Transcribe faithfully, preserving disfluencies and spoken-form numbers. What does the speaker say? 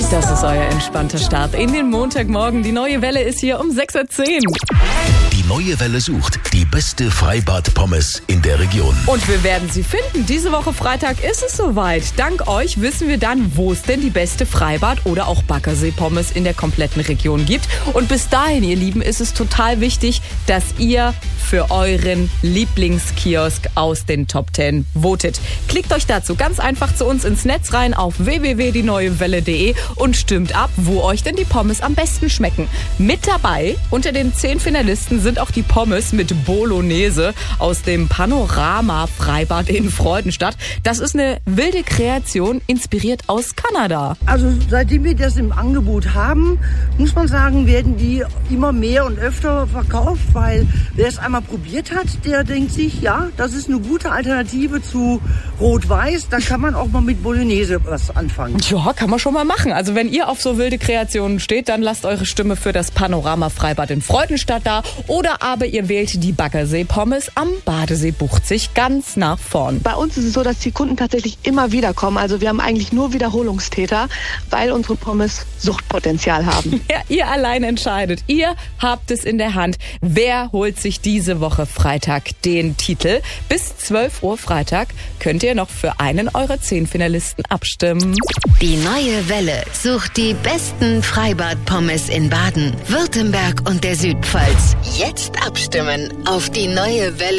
Das ist euer entspannter Start in den Montagmorgen. Die neue Welle ist hier um sechs Uhr zehn. Die neue Welle sucht die beste Freibad-Pommes in der Region. Und wir werden sie finden. Diese Woche Freitag ist es soweit. Dank euch wissen wir dann, wo es denn die beste Freibad- oder auch Baggersee-Pommes in der kompletten Region gibt. Und bis dahin, ihr Lieben, ist es total wichtig, dass ihr für euren Lieblingskiosk aus den Top zehn votet. Klickt euch dazu ganz einfach zu uns ins Netz rein auf w w w punkt die neue welle punkt de und stimmt ab, wo euch denn die Pommes am besten schmecken. Mit dabei unter den zehn Finalisten sind auch die Pommes mit Bolognese aus dem Panorama-Freibad in Freudenstadt. Das ist eine wilde Kreation, inspiriert aus Kanada. Also seitdem wir das im Angebot haben, muss man sagen, werden die immer mehr und öfter verkauft, weil wer es einmal probiert hat, der denkt sich, ja, das ist eine gute Alternative zu Rot-Weiß. Da kann man auch mal mit Bolognese was anfangen. Ja, kann man schon mal machen. Also wenn ihr auf so wilde Kreationen steht, dann lasst eure Stimme für das Panorama-Freibad in Freudenstadt da. Oder aber ihr wählt die Baggersee-Pommes am Badesee Buchzig ganz nach vorn. Bei uns ist es so, dass die Kunden tatsächlich immer wieder kommen. Also wir haben eigentlich nur Wiederholungstäter, weil unsere Pommes Suchtpotenzial haben. Ja, ihr allein entscheidet. Ihr habt es in der Hand. Wer holt sich diese Woche Freitag den Titel? Bis zwölf Uhr Freitag könnt ihr noch für einen eurer zehn Finalisten abstimmen. Die neue Welle sucht die besten Freibad-Pommes in Baden, Württemberg und der Südpfalz. Jetzt abstimmen auf die neue Welle.